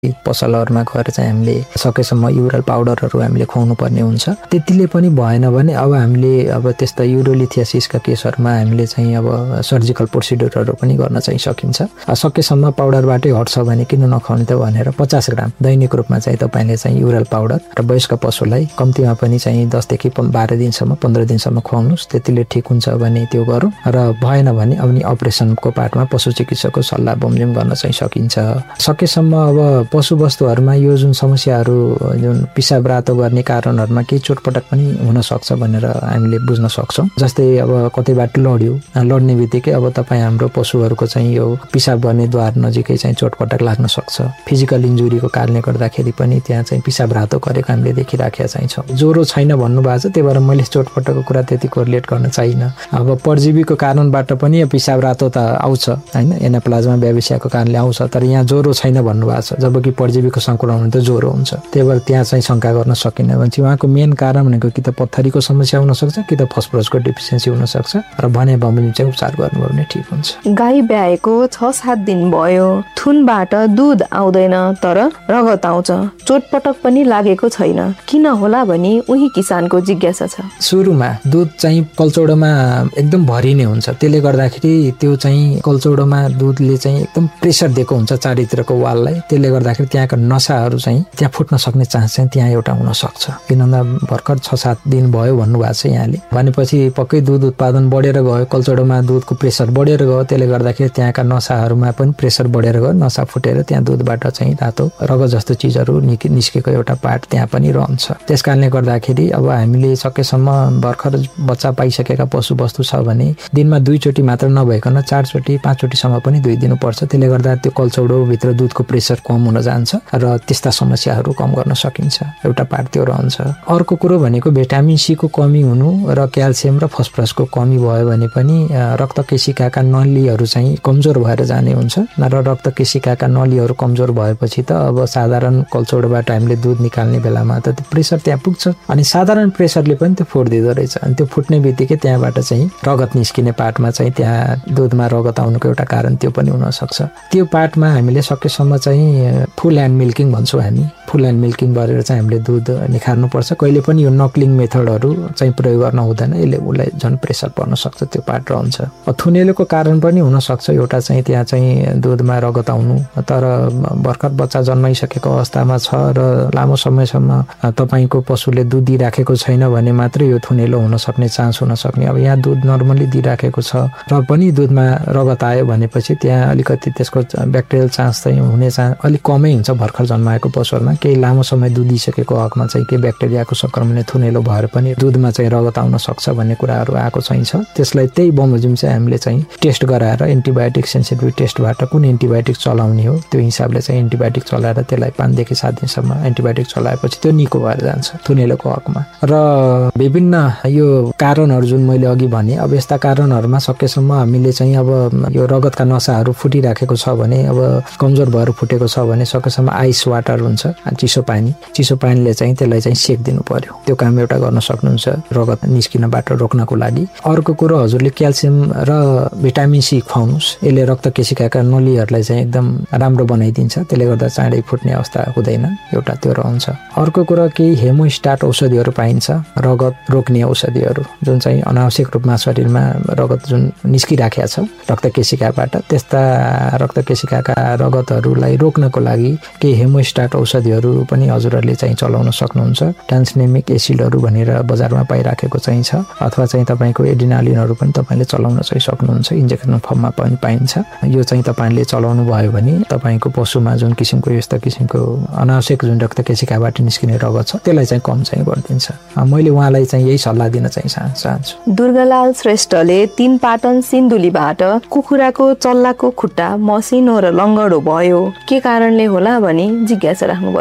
पसलहरूमा गएर चाहिँ हामीले सकेसम्म युरल पाउडरहरू हामीले खुवाउनु पर्ने हुन्छ। त्यतिले पनि भएन भने अब हामीले अब त्यस्ता युरोलिथियासिसका केसहरूमा हामीले चाहिँ अब सर्जिकल प्रोसिड्युरहरू पनि गर्न चाहिँ सकिन्छ। सकेसम्म पाउडरबाटै हट्छ भने किन नखुवाउने त भनेर 50 ग्राम दैनिक रूपमा चाहिँ तपाईँले चाहिँ युरल पाउडर र वयस्क पशुलाई कम्तीमा पनि चाहिँ 10 देखि 12 दिनसम्म 15 दिनसम्म खुवाउनुहोस्। त्यतिले ठिक हुन्छ भने त्यो गरौँ र भएन भने अनि अपरेसनको पार्टमा पशु चिकित्सकको सल्लाह बमोजिम गर्न चाहिँ सकिन्छ। सकेसम्म अब पशुवस्तुहरूमा यो जुन समस्याहरू जुन पिसाब रातो गर्ने कारणहरूमा केही चोटपटक पनि हुन सक्छ भनेर हामीले बुझ्न सक्छौँ। जस्तै अब कतैबाट लड्ने बित्तिकै अब तपाईँ हाम्रो पशुहरूको चाहिँ यो पिसाब गर्ने द्वार नजिकै चाहिँ चोटपटक लाग्न सक्छ। फिजिकल इन्जुरीको कारणले गर्दाखेरि पनि त्यहाँ चाहिँ पिसाब रातो गरेको हामीले देखिराखेका चाहिँ छौँ। ज्वरो छैन भन्नुभएको छ, त्यही भएर मैले चोटपटकको कुरा त्यति कोरिलेट गर्न चाहिनँ। अब परजीवीको कारणबाट पनि पिसाब रातो त आउँछ होइन, एनाप्लाज्मा ब्याबिसियाको कारणले आउँछ, तर यहाँ ज्वरो छैन भन्नुभएको छ, जबकि परजीवीको सङ्क्रमण भने त ज्वरो हुन्छ। त्यही भएर त्यहाँ चाहिँ शङ्का गर्न सकिन्न भने चाहिँ उहाँको मेन कारण भनेको कि त पत्थरीको समस्या हुनसक्छ कि त फस्फोरसको डिफिसियन्सी हुनसक्छ र भने बमोजिम चाहिँ उपचार गर्नुभयो भने ठिक हुन्छ। गाई ब्याएको 6-7 दिन भयो, थुनबाट दुध आउँदैन तर रगत आउँछ, चोटपटक पनि लागेको छैन, किन होला भनी उही किसानको जिज्ञासा छ। सुरुमा दुध चाहिँ कल्चौडोमा एकदम भरि नै हुन्छ, त्यसले गर्दाखेरि त्यो चाहिँ कल्चौडोमा दुधले चाहिँ एकदम प्रेसर दिएको हुन्छ चारैतिरको वाललाई, त्यसले गर्दाखेरि त्यहाँका नसाहरू चाहिँ त्यहाँ फुट्न सक्ने चान्स चाहिँ त्यहाँ एउटा हुन सक्छ। किनभने भर्खर 6-7 दिन भयो भन्नुभएको छ यहाँले, भनेपछि पक्कै दुध उत्पादन बढेर गयो, कल्चौडोमा दुधको प्रेसर बढेर गयो, त्यसले गर्दाखेरि त्यहाँका नसाहरूमा पनि प्रेसर बढेर गयो, नसा फुटेर त्यहाँ दुधबाट चाहिँ रातो रगत जस्तो चिजहरू निस्केको एउटा पार्ट त्यहाँ पनि रहन्छ। त्यस कारणले गर्दाखेरि अब हामीले सकेसम्म भर्खर बच्चा पाइसकेका पशुवस्तु छ भने दिनमा 2 चोटि मात्र नभइकन 4 चोटि 5 चोटिसम्म पनि दुही दिनुपर्छ। त्यसले गर्दा त्यो कल्चौडोभित्र दुधको प्रेसर कम हुन जान्छ र त्यस्ता समस्याहरू कम गर्न सकिन्छ। एउटा पार्ट त्यो रहन्छ। अर्को कुरो भनेको भिटामिन सी को कमी हुनु र क्याल्सियम र फस्फरसको कमी भयो भने पनि रक्त केशिकाका नलीहरू चाहिँ कमजोर भएर जाने हुन्छ र रक्त केशिकाका नलीहरू कमजोर भएपछि त अब साधारण कल्चौडोबाट हामीले दुध निकाल्ने बेलामा त त्यो प्रेसर त्यहाँ पुग्छ अनि साधारण प्रेसरले पनि त्यो फुट्दिँदो रहेछ। अनि त्यो फुट्ने बित्तिकै त्यहाँबाट चाहिँ रगत निस्किने पार्टमा चाहिँ त्यहाँ दुधमा रगत आउनुको एउटा कारण त्यो पनि हुनसक्छ। त्यो पार्टमा हामीले सकेसम्म चाहिँ फुल ह्यान्ड मिल्किङ भन्छौँ हामी, फुल ह्यान्ड मिल्किङ गरेर चाहिँ हामीले दुध निखार्नुपर्छ। कहिले पनि यो नक्लिङ मेथडहरू चाहिँ प्रयोग गर्न हुँदैन, यसले उसलाई झन् प्रेसर पर्न सक्छ, त्यो पार्ट रहन्छ। थुनेलोको कारण पनि हुनसक्छ एउटा चाहिँ त्यहाँ चाहिँ दुधमा रगत आउनु, तर भर्खर बच्चा जन्माइसकेको अवस्थामा छ र लामो समयसम्म तपाईँको पशुले दुध दिइराखेको छैन भने मात्रै यो थुनेलो हुन सक्ने चान्स हुन सक्ने। अब यहाँ दुध नर्मली दिइराखेको छ र पनि दुधमा रगत आयो भनेपछि त्यहाँ अलिकति त्यसको ब्याक्टेरियल चान्स चाहिँ हुने चान्स अलिक कमै हुन्छ भर्खर जन्माएको पशुहरूमा। केही लामो समय दुध दिइसकेको हकमा चाहिँ केही ब्याक्टेरियाको संक्रमणले थुनेलो भएर पनि दुधमा चाहिँ रगत आउन सक्छ भन्ने कुराहरू आएको चाहिँ छ। त्यसलाई त्यही बमोजिम चाहिँ हामीले चाहिँ टेस्ट गराएर एन्टिबायोटिक सेन्सिटिभिटी टेस्टबाट कुन एन्टिबायोटिक चलाउने हो त्यो हिसाबले चाहिँ एन्टिबायोटिक चलाएर त्यसलाई 5 देखि 7 दिनसम्म एन्टिबायोटिक चलाएपछि त्यो निको भएर जान्छ थुनेलोको हकमा। र विभिन्न यो कारणहरू जुन मैले अघि भने, अब यस्ता कारणहरूमा सकेसम्म हामीले चाहिँ अब यो रगतका नसाहरू फुटिराखेको छ भने, अब कमजोर भएर फुटेको छ भने सकेसम्म आइस वाटर हुन्छ, चिसो पानीले चाहिँ त्यसलाई चाहिँ सेक दिनु पर्यो। त्यो काम एउटा गर्न सक्नुहुन्छ रगत निस्किनबाट रोक्नको लागि। अर्को कुरो हजुरले क्याल्सियम र भिटामिन सी खुवाउनुहोस्, यसले रक्त केशिकाका नलीहरूलाई चाहिँ एकदम राम्रो बनाइदिन्छ, त्यसले गर्दा चाँडै फुट्ने अवस्था हुँदैन, एउटा त्यो रहन्छ। अर्को कुरो केही हेमोस्टाट औषधिहरू पाइन्छ, रगत रोक्ने औषधिहरू जुन चाहिँ अनावश्यक रूपमा शरीरमा रगत जुन निस्किराखेको छ रक्त केशिकाबाट, त्यस्ता रक्त केशिकाका रगतहरूलाई रोक्नको लागि केही हेमोस्टाट औषधिहरू पनि हजुरहरूले चाहिँ चलाउन सक्नुहुन्छ। ट्रान्सनेमिक एसिडहरू भनेर बजारमा पाइराखेको चाहिँ छ, अथवा चाहिँ तपाईँको एडिनालिनहरू पनि तपाईँले चलाउन चाहिँ सक्नुहुन्छ, इन्जेक्सन फर्ममा पनि पाइन्छ। यो चाहिँ तपाईँले चलाउनु भयो भने तपाईँको पशुमा जुन किसिमको यस्तो किसिमको अनावश्यक जुन रक्त केशिकाबाट निस्किने रगत छ त्यसलाई चाहिँ कम चाहिँ गरिदिन्छ। मैले उहाँलाई चाहिँ यही सल्लाह दिन चाहिँ चाहन्छु। दुर्गालाल श्रेष्ठले 3 पाटन सिन्धुलीबाट कुखुराको चल्लाको खुट्टा मसिनो र लङ्गडो भयो, के कारणले होला भनी जिज्ञासा राख्नु भएको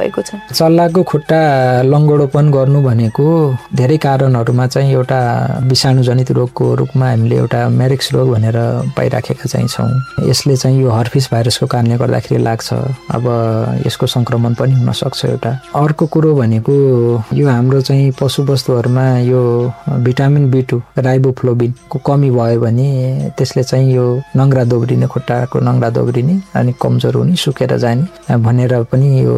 भएको छ? चल्लाको खुट्टा लङ्गडोपन गर्नु भनेको धेरै कारणहरूमा चाहिँ एउटा विषाणुजनित रोगको रूपमा हामीले एउटा म्यारिक्स रोग भनेर पाइराखेका चाहिँ छौँ। यसले चाहिँ यो हर्पिस भाइरसको कारणले गर्दाखेरि लाग्छ। अब यसको सङ्क्रमण पनि हुन सक्छ एउटा। अर्को कुरो भनेको यो हाम्रो चाहिँ पशुवस्तुहरूमा यो भिटामिन B2 राइबोफ्लोबिनको कमी भयो भने त्यसले चाहिँ यो नङ्ग्रा दोब्रिने, खुट्टाको नङ्ग्रा दोब्रिने अनि कमजोर हुने, सुकेर जाने भनेर पनि यो